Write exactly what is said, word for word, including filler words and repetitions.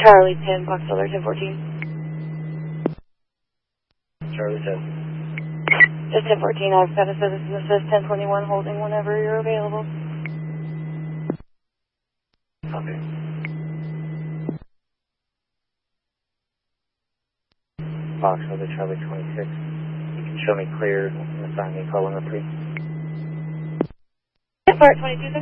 Charlie ten, Fox Dollar ten fourteen. Charlie ten. Just ten fourteen, I've got a service in the says ten twenty-one, holding whenever you're available. Copy. Fox Dollar Charlie twenty-six. You can show me clear and assign me call number three. Part twenty-two.